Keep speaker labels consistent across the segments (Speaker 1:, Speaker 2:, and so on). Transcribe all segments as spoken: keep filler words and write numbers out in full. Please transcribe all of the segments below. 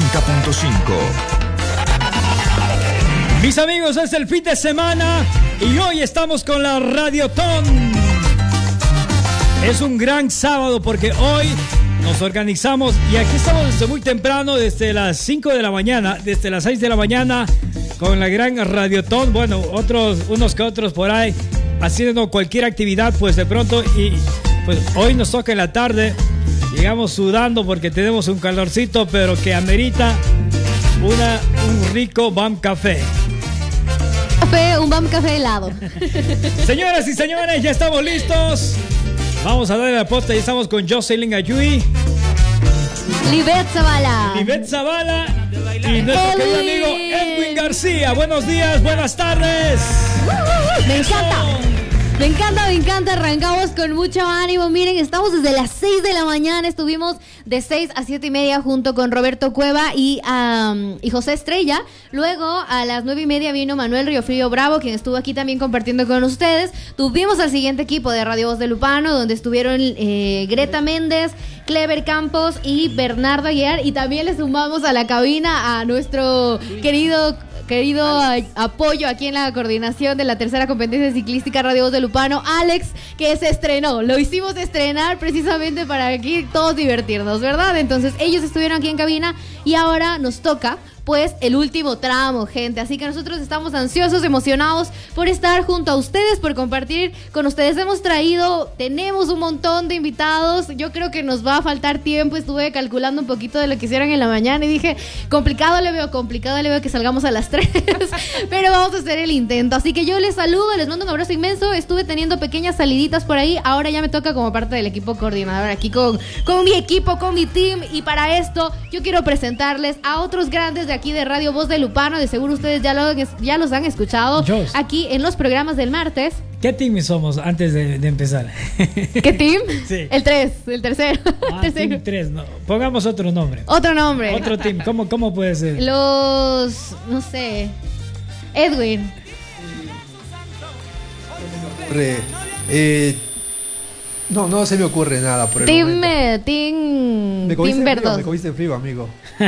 Speaker 1: noventa punto cinco.
Speaker 2: Mis amigos, es el fin de semana y hoy estamos con la Radiotón. Es un gran sábado porque hoy nos organizamos y aquí estamos desde muy temprano, desde las cinco de la mañana, desde las seis de la mañana, con la gran Radiotón. Bueno, otros, unos que otros por ahí, haciendo cualquier actividad, pues de pronto, y pues hoy nos toca en la tarde. Llegamos sudando porque tenemos un calorcito, pero que amerita una, un rico B A M café.
Speaker 3: Café, un B A M café helado.
Speaker 2: Señoras y señores, ya estamos listos. Vamos a darle la posta, ya estamos con Jocelyn Ayui,
Speaker 3: Livet Zavala,
Speaker 2: Livet Zavala y nuestro querido amigo Edwin García. Buenos días, buenas tardes.
Speaker 3: Me encanta. Me encanta, me encanta, arrancamos con mucho ánimo. Miren, estamos desde las seis de la mañana, estuvimos de seis a siete y media junto con Roberto Cueva y, um, y José Estrella. Luego a las nueve y media vino Manuel Riofrío Bravo, quien estuvo aquí también compartiendo con ustedes. Tuvimos al siguiente equipo de Radio Voz de Lupano, donde estuvieron eh, Greta Méndez, Clever Campos y Bernardo Aguiar. Y también le sumamos a la cabina a nuestro querido... querido a, apoyo aquí en la coordinación de la tercera competencia ciclística Radio Voz de Lupano, Alex, que se estrenó. Lo hicimos estrenar precisamente para aquí todos divertirnos, ¿verdad? Entonces ellos estuvieron aquí en cabina y ahora nos toca pues el último tramo, gente. Así que nosotros estamos ansiosos, emocionados por estar junto a ustedes, por compartir con ustedes. Hemos traído, tenemos un montón de invitados. Yo creo que nos va a faltar tiempo. Estuve calculando un poquito de lo que hicieron en la mañana y dije, complicado le veo, complicado le veo que salgamos a las tres. Pero vamos a hacer el intento. Así que yo les saludo, les mando un abrazo inmenso. Estuve teniendo pequeñas saliditas por ahí. Ahora ya me toca como parte del equipo coordinador aquí con, con mi equipo, con mi team. Y para esto yo quiero presentarles a otros grandes de aquí de Radio Voz de Lupano. De seguro ustedes ya, lo, ya los han escuchado Just. Aquí en los programas del martes.
Speaker 2: ¿Qué team somos antes de, de empezar?
Speaker 3: ¿Qué team?
Speaker 2: Sí.
Speaker 3: El tres, el tercero.
Speaker 2: Ah, el team tres, no. Pongamos otro nombre.
Speaker 3: Otro nombre.
Speaker 2: Otro team. ¿Cómo, cómo puede ser?
Speaker 3: Los, no sé, Edwin.
Speaker 4: Re, eh, no, no se me ocurre nada por el
Speaker 3: team,
Speaker 4: momento.
Speaker 3: Team,
Speaker 4: me
Speaker 3: team Verdos.
Speaker 4: Me cogiste frío, amigo.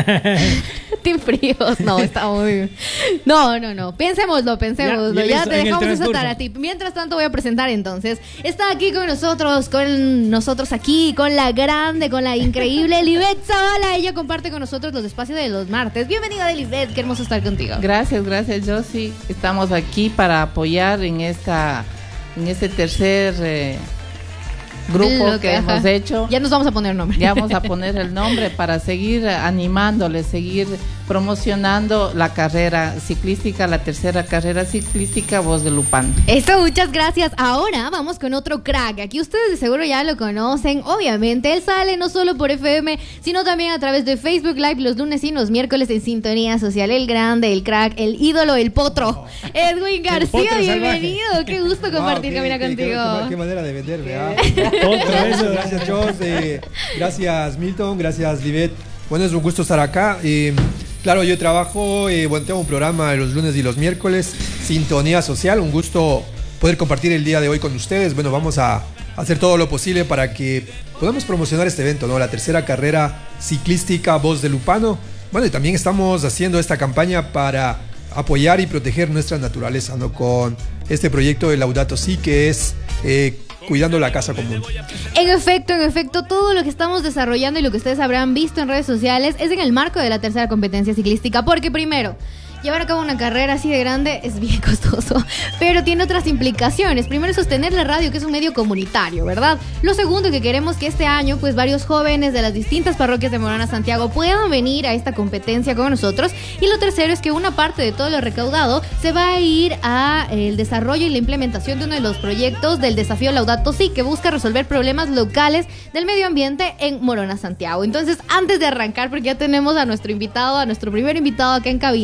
Speaker 3: Team Fríos, no, está muy... No, no, no, pensémoslo, pensémoslo. Ya, ya te dejamos esa tarea a ti. Mientras tanto voy a presentar entonces. Está aquí con nosotros, con nosotros aquí, con la grande, con la increíble Livet Zavala. Ella comparte con nosotros los espacios de los martes. Bienvenida, Livet, qué hermoso estar contigo.
Speaker 5: Gracias, gracias, Josie. Estamos aquí para apoyar en esta, en este tercer... Eh, grupo que, que hemos hecho.
Speaker 3: Ya nos vamos a poner nombre.
Speaker 5: Ya vamos a poner el nombre para seguir animándoles, seguir promocionando la carrera ciclística, la tercera carrera ciclística Voz de Lupano.
Speaker 3: Eso, muchas gracias. Ahora vamos con otro crack. Aquí ustedes de seguro ya lo conocen. Obviamente, él sale no solo por F M, sino también a través de Facebook Live los lunes y los miércoles en Sintonía Social. El grande, el crack, el ídolo, el potro. Edwin García, bienvenido. Salvaje. Qué gusto compartir wow, cabina
Speaker 4: qué,
Speaker 3: contigo.
Speaker 4: Qué, qué, qué manera de vender, ¿verdad? Otra vez, gracias, Jos. Eh, gracias, Milton. Gracias, Livet. Bueno, es un gusto estar acá. Eh, claro, yo trabajo, eh, bueno, tengo un programa los lunes y los miércoles, Sintonía Social. Un gusto poder compartir el día de hoy con ustedes. Bueno, vamos a hacer todo lo posible para que podamos promocionar este evento, ¿no? La tercera carrera ciclística Voz de Lupano. Bueno, y también estamos haciendo esta campaña para apoyar y proteger nuestra naturaleza, ¿no? Con este proyecto de Laudato Si, que es... Eh, cuidando la casa común.
Speaker 3: En efecto, en efecto, todo lo que estamos desarrollando y lo que ustedes habrán visto en redes sociales es en el marco de la tercera competencia ciclística, porque primero, llevar a cabo una carrera así de grande es bien costoso, pero tiene otras implicaciones. Primero, sostener la radio, que es un medio comunitario, ¿verdad? Lo segundo, que queremos que este año, pues, varios jóvenes de las distintas parroquias de Morona Santiago puedan venir a esta competencia con nosotros. Y lo tercero es que una parte de todo lo recaudado se va a ir a el desarrollo y la implementación de uno de los proyectos del desafío Laudato Si, que busca resolver problemas locales del medio ambiente en Morona Santiago. Entonces, antes de arrancar, porque ya tenemos a nuestro invitado, a nuestro primer invitado acá en cabina,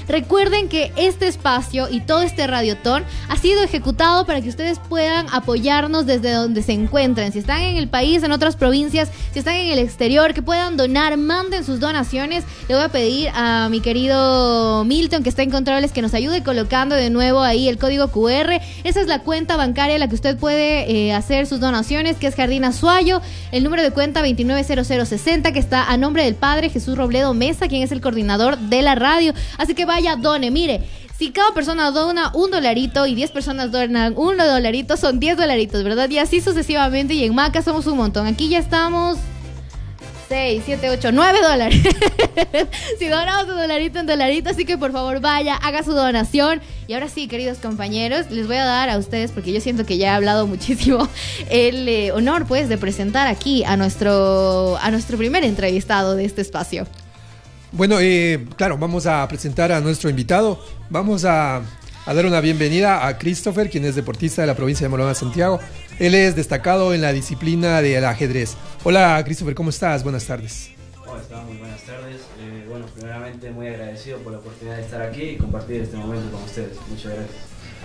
Speaker 3: Recuerden que este espacio y todo este radiotón ha sido ejecutado para que ustedes puedan apoyarnos desde donde se encuentren. Si están en el país, en otras provincias, si están en el exterior, que puedan donar, manden sus donaciones. Le voy a pedir a mi querido Milton, que está en controles, que nos ayude colocando de nuevo ahí el código cu erre. Esa es la cuenta bancaria a la que usted puede eh, hacer sus donaciones, que es Jardín Azuayo. El número de cuenta veintinueve cero cero sesenta, que está a nombre del padre Jesús Robledo Mesa, quien es el coordinador de la radio. Así que vaya, done. Mire, si cada persona dona un dolarito y diez personas donan un dolarito, son diez dolaritos, ¿verdad? Y así sucesivamente. Y en Maca somos un montón. Aquí ya estamos seis, siete, ocho, nueve dólares. Si donamos un dolarito en dolarito, así que por favor vaya, haga su donación. Y ahora sí, queridos compañeros, les voy a dar a ustedes, porque yo siento que ya he hablado muchísimo, el eh, honor pues de presentar aquí a nuestro, a nuestro primer entrevistado de este espacio.
Speaker 4: Bueno, eh, claro, vamos a presentar a nuestro invitado. Vamos a, a dar una bienvenida a Christopher, quien es deportista de la provincia de Moronga, Santiago. Él es destacado en la disciplina del ajedrez. Hola, Christopher, ¿cómo estás? Buenas tardes.
Speaker 1: ¿Cómo estás? Muy buenas tardes. Eh, bueno, primeramente muy agradecido por la oportunidad de estar aquí y compartir este momento con ustedes. Muchas gracias.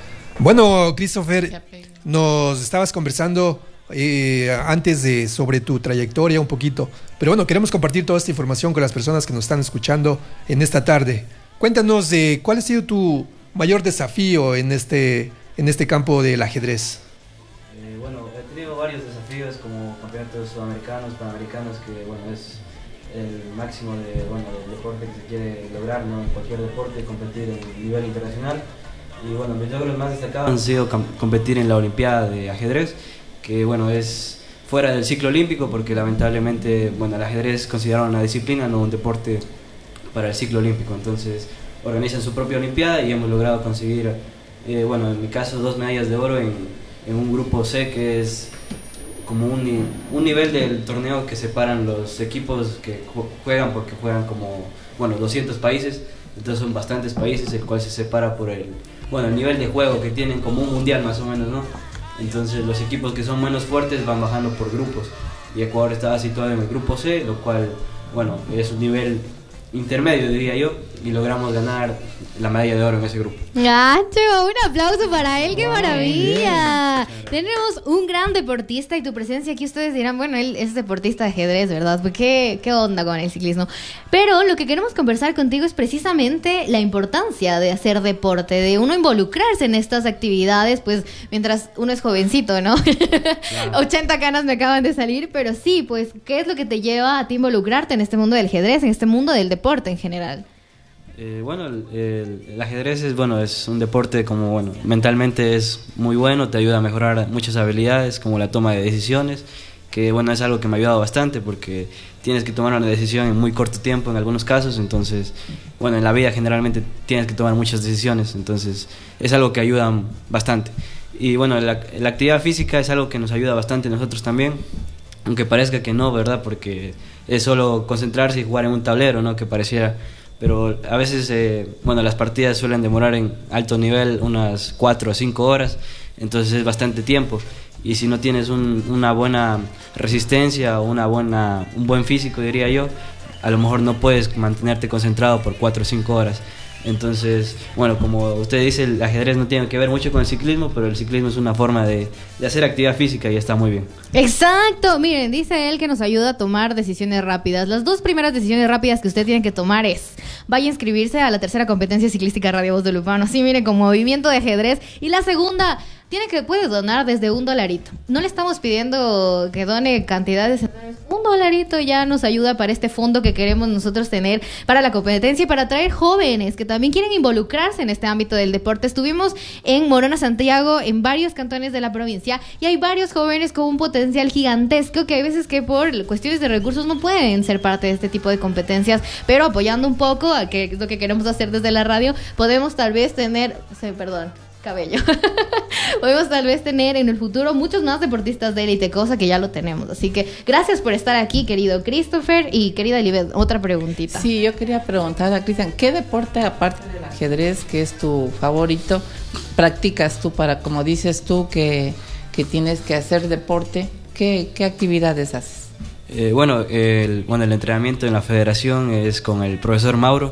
Speaker 4: Bueno, Christopher, nos estabas conversando Eh, antes de sobre tu trayectoria un poquito, pero bueno, queremos compartir toda esta información con las personas que nos están escuchando en esta tarde. Cuéntanos de eh, cuál ha sido tu mayor desafío en este en este campo del ajedrez.
Speaker 1: Eh, bueno, he tenido varios desafíos como campeonatos sudamericanos, panamericanos, que bueno, es el máximo de, bueno, del deporte que se quiere lograr, ¿no? En cualquier deporte, competir en nivel internacional. Y bueno, mis logros más destacados han sido competir en la Olimpiada de ajedrez, que bueno, es fuera del ciclo olímpico, porque lamentablemente, bueno, el ajedrez es considerado una disciplina, no un deporte para el ciclo olímpico. Entonces organizan su propia olimpiada y hemos logrado conseguir, eh, bueno, en mi caso, dos medallas de oro en, en un grupo C, que es como un, un nivel del torneo que separan los equipos que juegan, porque juegan como, bueno, doscientos países, entonces son bastantes países, el cual se separa por el, bueno, el nivel de juego que tienen, como un mundial más o menos, ¿no? Entonces los equipos que son menos fuertes van bajando por grupos, y Ecuador estaba situado en el grupo C, lo cual, bueno, es un nivel intermedio, diría yo, y logramos ganar la medalla de oro en ese grupo.
Speaker 3: ¡Gacho! Un aplauso para él, ¡qué maravilla! Tenemos un gran deportista, y tu presencia aquí, ustedes dirán, bueno, él es deportista de ajedrez, ¿verdad? Pues qué, qué onda con el ciclismo. Pero lo que queremos conversar contigo es precisamente la importancia de hacer deporte, de uno involucrarse en estas actividades, pues mientras uno es jovencito, ¿no? Claro. ochenta canas me acaban de salir, pero sí, pues, ¿qué es lo que te lleva a ti involucrarte en este mundo del ajedrez, en este mundo del deporte en general?
Speaker 1: Eh, bueno, el, el, el ajedrez es, bueno, es un deporte como, bueno, mentalmente es muy bueno, te ayuda a mejorar muchas habilidades, como la toma de decisiones, que bueno, es algo que me ha ayudado bastante, porque tienes que tomar una decisión en muy corto tiempo en algunos casos. Entonces, bueno, en la vida generalmente tienes que tomar muchas decisiones, entonces es algo que ayuda bastante. Y bueno, la, la actividad física es algo que nos ayuda bastante a nosotros también, aunque parezca que no, ¿verdad? Porque es solo concentrarse y jugar en un tablero, ¿no? Que pareciera... Pero a veces, eh, bueno, las partidas suelen demorar en alto nivel unas cuatro o cinco horas, entonces es bastante tiempo. Y si no tienes un, una buena resistencia o una buena, un buen físico, diría yo, a lo mejor no puedes mantenerte concentrado por cuatro o cinco horas. Entonces, bueno, como usted dice, el ajedrez no tiene que ver mucho con el ciclismo, pero el ciclismo es una forma de, de hacer actividad física y está muy bien.
Speaker 3: Exacto, miren, dice él que nos ayuda a tomar decisiones rápidas. Las dos primeras decisiones rápidas que usted tiene que tomar es: vaya a inscribirse a la tercera competencia ciclística Radio Voz de Lupano, así miren, con movimiento de ajedrez. Y la segunda, tiene que puede donar desde un dolarito. No le estamos pidiendo que done cantidades, un dolarito ya nos ayuda para este fondo que queremos nosotros tener para la competencia y para atraer jóvenes que también quieren involucrarse en este ámbito del deporte. Estuvimos en Morona, Santiago, en varios cantones de la provincia, y hay varios jóvenes con un potencial gigantesco que hay veces que por cuestiones de recursos no pueden ser parte de este tipo de competencias, pero apoyando un poco, a que es lo que queremos hacer desde la radio, podemos tal vez tener, sí, perdón, cabello. Podemos tal vez tener en el futuro muchos más deportistas de élite, cosa que ya lo tenemos. Así que gracias por estar aquí, querido Christopher. Y querida Libet, otra preguntita.
Speaker 5: Sí, yo quería preguntar a Cristian, ¿qué deporte, aparte del ajedrez, que es tu favorito, practicas tú para, como dices tú, que, que tienes que hacer deporte? ¿Qué, qué actividades haces?
Speaker 1: Eh, bueno, el, bueno, el entrenamiento en la federación es con el profesor Mauro.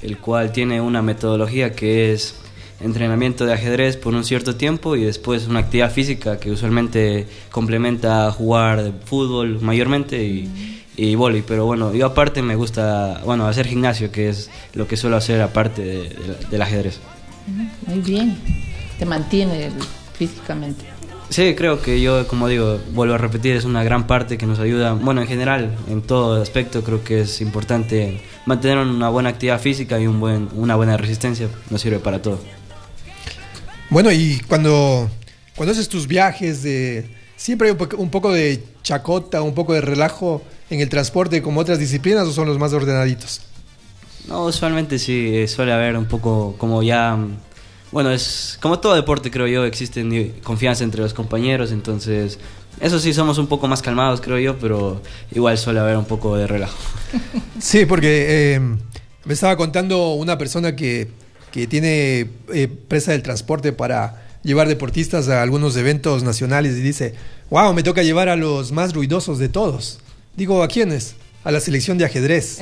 Speaker 1: el cual tiene una metodología que es entrenamiento de ajedrez por un cierto tiempo y después una actividad física que usualmente complementa a jugar fútbol mayormente y, y vóley, pero bueno, yo aparte me gusta, bueno, hacer gimnasio, que es lo que suelo hacer aparte de, de, del ajedrez.
Speaker 5: Muy bien, te mantiene físicamente.
Speaker 1: Sí, creo que yo, como digo, vuelvo a repetir, es una gran parte que nos ayuda, bueno, en general, en todo aspecto, creo que es importante mantener una buena actividad física y un buen, una buena resistencia, nos sirve para todo.
Speaker 4: Bueno, y cuando, cuando haces tus viajes, de, ¿siempre hay un, po un poco de chacota, un poco de relajo en el transporte como otras disciplinas o son los más ordenaditos?
Speaker 1: No, usualmente sí, suele haber un poco como ya... Bueno, es como todo deporte, creo yo, existe confianza entre los compañeros, entonces eso sí, somos un poco más calmados, creo yo, pero igual suele haber un poco de relajo.
Speaker 4: Sí, porque eh, me estaba contando una persona que, que tiene eh, presa del transporte para llevar deportistas a algunos eventos nacionales y dice, wow, me toca llevar a los más ruidosos de todos. Digo, ¿a quiénes? A la selección de ajedrez.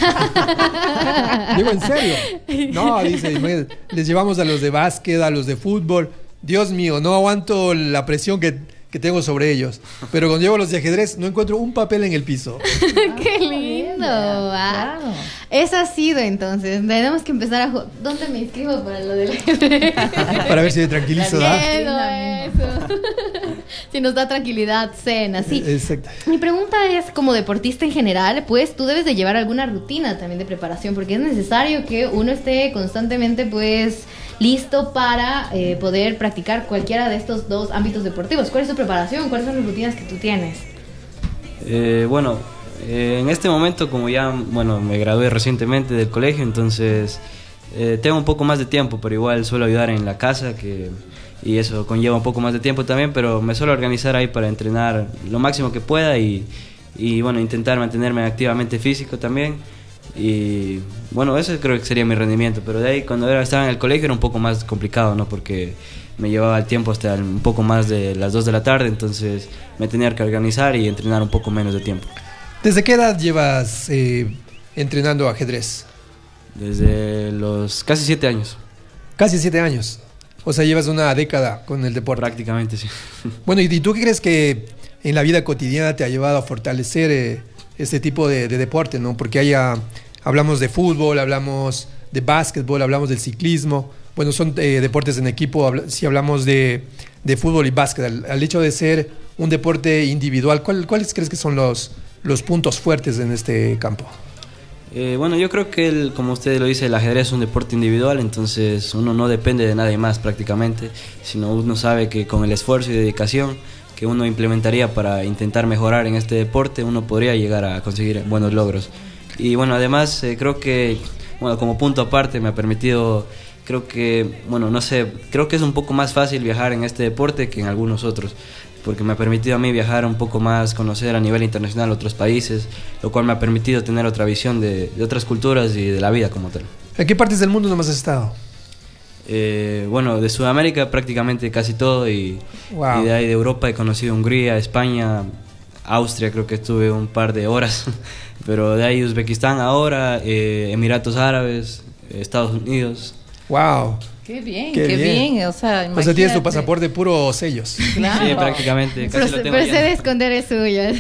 Speaker 4: Digo, ¿en serio? No, dice, les llevamos a los de básquet, a los de fútbol. Dios mío, no aguanto la presión que, que tengo sobre ellos. Pero cuando llevo a los de ajedrez, no encuentro un papel en el piso.
Speaker 3: ¡Qué lindo! Ah, claro. Eso ha sido entonces. Tenemos que empezar a jugar. ¿Dónde me inscribo para lo del ajedrez?
Speaker 4: Para ver si me tranquilizo,
Speaker 3: ¿verdad? Eso. Si nos da tranquilidad, cena, sí.
Speaker 4: Exacto.
Speaker 3: Mi pregunta es, como deportista en general, pues tú debes de llevar alguna rutina también de preparación, porque es necesario que uno esté constantemente, pues, listo para eh, poder practicar cualquiera de estos dos ámbitos deportivos. ¿Cuál es tu preparación? ¿Cuáles son las rutinas que tú tienes?
Speaker 1: Eh, bueno, eh, en este momento, como ya, bueno, me gradué recientemente del colegio, entonces eh, tengo un poco más de tiempo, pero igual suelo ayudar en la casa, que... y eso conlleva un poco más de tiempo también, pero me suelo organizar ahí para entrenar lo máximo que pueda y, y bueno, intentar mantenerme activamente físico también. Y bueno, eso creo que sería mi rendimiento, pero de ahí cuando era, estaba en el colegio era un poco más complicado, ¿no? Porque me llevaba el tiempo hasta un poco más de las dos de la tarde, entonces me tenía que organizar y entrenar un poco menos de tiempo.
Speaker 4: ¿Desde qué edad llevas eh, entrenando ajedrez?
Speaker 1: Desde los casi siete años.
Speaker 4: Casi siete años. O sea, llevas una década con el deporte.
Speaker 1: Prácticamente, sí.
Speaker 4: Bueno, ¿y tú qué crees que en la vida cotidiana te ha llevado a fortalecer eh, este tipo de, de deporte, ¿no? Porque haya, hablamos de fútbol, hablamos de básquetbol, hablamos del ciclismo. Bueno, son eh, deportes en equipo. Habla, si hablamos de, de fútbol y básquet, al, al hecho de ser un deporte individual, ¿cuál, ¿cuáles crees que son los, los puntos fuertes en este campo?
Speaker 1: Eh, bueno, yo creo que, el, como usted lo dice, el ajedrez es un deporte individual, entonces uno no depende de nadie más prácticamente, sino uno sabe que con el esfuerzo y dedicación que uno implementaría para intentar mejorar en este deporte, uno podría llegar a conseguir buenos logros. Y bueno, además eh, creo que, bueno, como punto aparte me ha permitido, creo que, bueno, no sé, creo que es un poco más fácil viajar en este deporte que en algunos otros, porque me ha permitido a mí viajar un poco más, conocer a nivel internacional otros países, lo cual me ha permitido tener otra visión de, de otras culturas y de la vida como tal.
Speaker 4: ¿En qué partes del mundo nomás has estado?
Speaker 1: Eh, bueno, de Sudamérica prácticamente casi todo y,
Speaker 4: wow.
Speaker 1: y de ahí de Europa he conocido Hungría, España, Austria, creo que estuve un par de horas, pero de ahí Uzbekistán ahora, eh, Emiratos Árabes, Estados Unidos.
Speaker 4: ¡Wow!
Speaker 5: Qué bien,
Speaker 4: qué,
Speaker 5: qué
Speaker 4: bien.
Speaker 5: bien. O sea,
Speaker 4: imagínate. O sea, tienes tu pasaporte puro sellos.
Speaker 5: Claro.
Speaker 1: Sí, prácticamente. Casi
Speaker 3: Proce
Speaker 1: lo tengo
Speaker 3: procede
Speaker 1: ya.
Speaker 3: a esconder el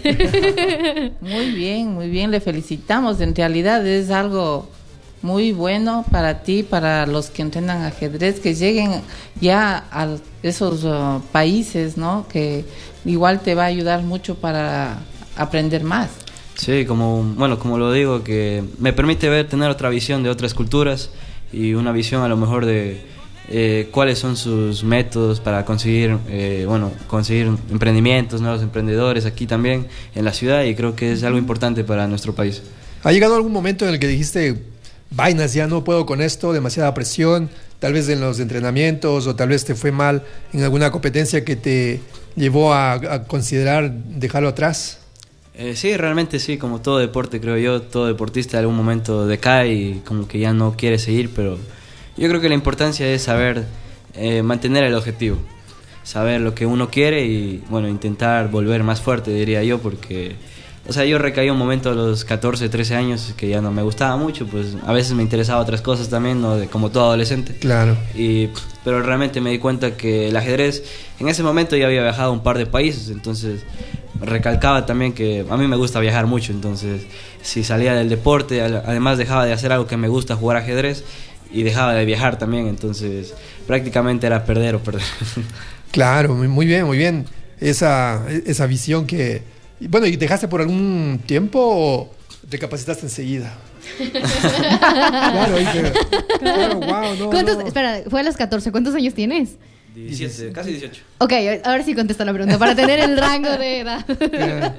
Speaker 3: suyo.
Speaker 5: Muy bien, muy bien. Le felicitamos. En realidad es algo muy bueno para ti, para los que entrenan ajedrez, que lleguen ya a esos uh, países, ¿no? Que igual te va a ayudar mucho para aprender más.
Speaker 1: Sí, como, bueno, como lo digo, que me permite ver, tener otra visión de otras culturas y una visión a lo mejor de eh, cuáles son sus métodos para conseguir, eh, bueno, conseguir emprendimientos, nuevos emprendedores aquí también en la ciudad, y creo que es algo importante para nuestro país.
Speaker 4: ¿Ha llegado algún momento en el que dijiste, vainas, ya no puedo con esto, demasiada presión, tal vez en los entrenamientos, o tal vez te fue mal en alguna competencia que te llevó a, a considerar dejarlo atrás?
Speaker 1: Eh, sí, realmente sí, como todo deporte, creo yo, todo deportista en algún momento decae y como que ya no quiere seguir, pero yo creo que la importancia es saber eh, mantener el objetivo, saber lo que uno quiere y, bueno, intentar volver más fuerte, diría yo, porque o sea, yo recaí un momento a los catorce, trece años que ya no me gustaba mucho, pues a veces me interesaba otras cosas también, ¿no? De, como todo adolescente.
Speaker 4: Claro.
Speaker 1: Y, pero realmente me di cuenta que el ajedrez, en ese momento ya había viajado a un par de países, entonces recalcaba también que a mí me gusta viajar mucho, entonces si salía del deporte, además dejaba de hacer algo que me gusta, jugar ajedrez, y dejaba de viajar también, entonces prácticamente era perder o perder.
Speaker 4: Claro, muy bien, muy bien. Esa, esa visión que... Bueno, ¿y dejaste por algún tiempo o te capacitaste enseguida? Claro, dije, claro, wow, no,
Speaker 3: ¿Cuántos,
Speaker 4: no.
Speaker 3: Espera, fue a los catorce, ¿cuántos años tienes?
Speaker 1: diecisiete, casi dieciocho.
Speaker 3: Ok, ahora sí contesta la pregunta, para tener el rango de edad.
Speaker 4: Claro.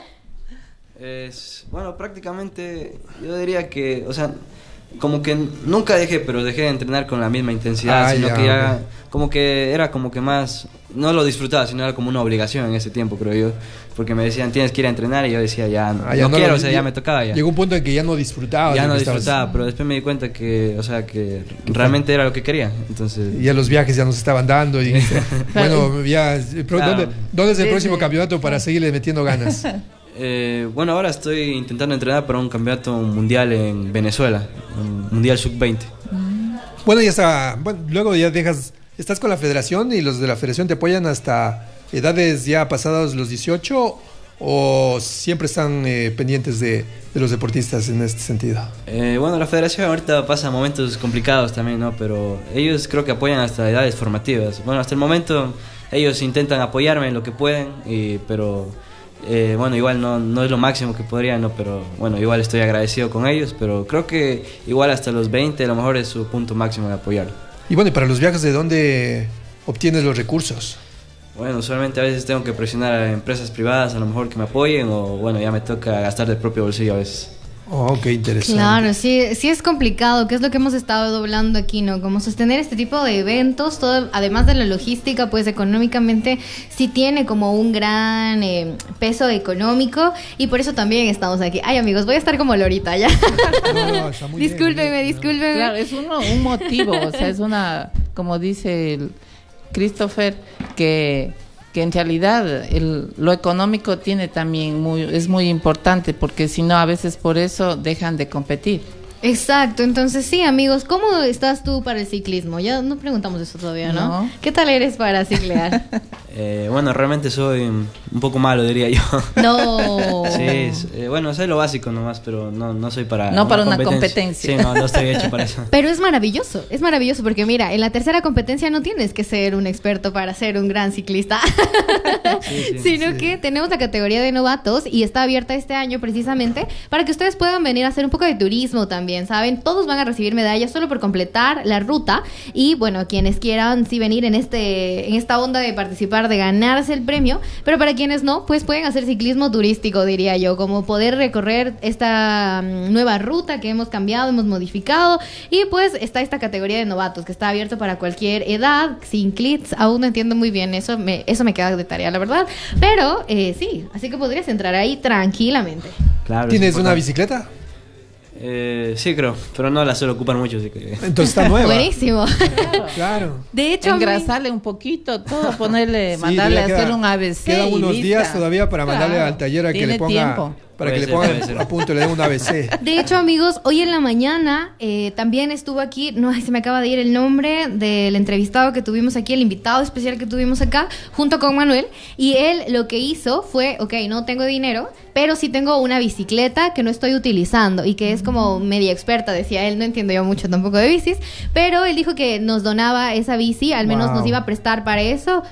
Speaker 1: Es, bueno, prácticamente yo diría que, o sea, como que nunca dejé, pero dejé de entrenar con la misma intensidad,
Speaker 4: Ah,
Speaker 1: sino
Speaker 4: ya,
Speaker 1: que ya,
Speaker 4: ok.
Speaker 1: como que era como que más, no lo disfrutaba, sino era como una obligación en ese tiempo, creo yo, porque me decían, tienes que ir a entrenar, y yo decía, ya, no,
Speaker 4: Ah, ya
Speaker 1: no
Speaker 4: no
Speaker 1: quiero,
Speaker 4: lo-
Speaker 1: o sea, ya me tocaba ya.
Speaker 4: Llegó un punto en que ya no disfrutaba.
Speaker 1: Ya
Speaker 4: de
Speaker 1: no
Speaker 4: lo que estabas-
Speaker 1: disfrutaba, pero después me di cuenta que, o sea, que realmente era lo que quería, entonces...
Speaker 4: Ya los viajes ya nos estaban dando. Y, bueno, ya.
Speaker 1: Claro.
Speaker 4: ¿dónde, ¿Dónde es el
Speaker 5: Sí,
Speaker 4: próximo
Speaker 5: sí.
Speaker 4: campeonato para seguirle metiendo ganas?
Speaker 1: Eh, bueno, ahora estoy intentando entrenar para un campeonato mundial en Venezuela, un mundial sub veinte.
Speaker 4: Bueno, ya está. Bueno, luego ya dejas. Estás con la federación y los de la federación te apoyan hasta edades ya pasados los dieciocho, o siempre están eh, pendientes de, de los deportistas en este sentido.
Speaker 1: Eh, bueno, la federación ahorita pasa momentos complicados también, ¿no? Pero ellos creo que apoyan hasta edades formativas. Bueno, hasta el momento ellos intentan apoyarme en lo que pueden, y, pero eh, bueno, igual no, no es lo máximo que podría, ¿no? Pero bueno, igual estoy agradecido con ellos, pero creo que igual hasta los veinte a lo mejor es su punto máximo de apoyar.
Speaker 4: Y bueno, y para los viajes, ¿de dónde obtienes los recursos?
Speaker 1: Bueno, usualmente a veces tengo que presionar a empresas privadas a lo mejor que me apoyen, o bueno, ya me toca gastar del propio bolsillo a veces.
Speaker 4: Oh, qué interesante.
Speaker 3: Claro, sí, sí es complicado, que es lo que hemos estado doblando aquí, ¿no? Como sostener este tipo de eventos, todo, además de la logística, pues económicamente sí tiene como un gran eh, peso económico, y por eso también estamos aquí. Ay, amigos, voy a estar como Lorita ya.
Speaker 4: No, no, está muy bien,
Speaker 3: Discúlpenme,
Speaker 4: muy bien.
Speaker 3: discúlpenme.
Speaker 5: Claro, es uno, un motivo, o sea, es una, como dice el Christopher, que, que en realidad el, lo económico tiene también muy, es muy importante, porque si no, a veces por eso dejan de competir.
Speaker 3: Exacto, entonces sí, amigos, ¿cómo estás tú para el ciclismo? Ya no preguntamos eso todavía, ¿no?
Speaker 5: No.
Speaker 3: ¿Qué tal eres para ciclear?
Speaker 1: Eh, bueno, realmente soy un poco malo, diría yo.
Speaker 3: No.
Speaker 1: Sí, es- eh, bueno, sé lo básico nomás, pero no, no soy para...
Speaker 5: No para una competencia.
Speaker 1: Sí, no, no estoy hecho para eso.
Speaker 3: Pero es maravilloso, es maravilloso porque mira, en la tercera competencia no tienes que ser un experto para ser un gran ciclista,
Speaker 1: Sí, sí,
Speaker 3: sino
Speaker 4: sí.
Speaker 3: que tenemos la categoría de novatos y está abierta este año precisamente para que ustedes puedan venir a hacer un poco de turismo también, ¿saben? Todos van a recibir medallas solo por completar la ruta, y bueno, quienes quieran sí venir en este en esta onda de participar, de ganarse el premio, pero para quienes no, pues pueden hacer ciclismo turístico, diría yo, como poder recorrer esta mm, nueva ruta que hemos cambiado, hemos modificado, y pues está esta categoría de novatos que está abierto para cualquier edad, sin clits. Aún no entiendo muy bien eso, me, eso me queda de tarea, la verdad, pero eh, sí, así que podrías entrar ahí tranquilamente.
Speaker 1: Claro, es
Speaker 4: ¿Tienes una
Speaker 1: importante.
Speaker 4: bicicleta?
Speaker 1: Eh, sí, creo, pero no la suelo ocupar mucho, así que...
Speaker 4: Entonces está nueva.
Speaker 3: Buenísimo.
Speaker 4: Claro.
Speaker 3: De hecho, a mí-
Speaker 5: Engrasarle un poquito, todo, ponerle,
Speaker 4: Sí,
Speaker 5: mandarle a
Speaker 4: todavía
Speaker 5: hacer
Speaker 4: queda-
Speaker 5: un A B C.
Speaker 4: Quedan
Speaker 5: y
Speaker 4: unos
Speaker 5: lista.
Speaker 4: días todavía para mandarle
Speaker 5: Claro,
Speaker 4: al taller a que
Speaker 5: tiene
Speaker 4: le ponga,
Speaker 5: tiempo.
Speaker 4: para que
Speaker 1: Puede
Speaker 4: le
Speaker 1: ser,
Speaker 4: ponga
Speaker 1: puede ser.
Speaker 4: a punto, le dé un A B C.
Speaker 3: De hecho, amigos, hoy en la mañana eh, también estuvo aquí, no, ay, se me acaba de ir el nombre del entrevistado que tuvimos aquí, el invitado especial que tuvimos acá, junto con Manuel, y él lo que hizo fue, ok, no tengo dinero, pero sí tengo una bicicleta que no estoy utilizando y que es como media experta, decía él, no entiendo yo mucho tampoco de bicis, pero él dijo que nos donaba esa bici, al menos
Speaker 4: Wow.
Speaker 3: nos iba a prestar para eso.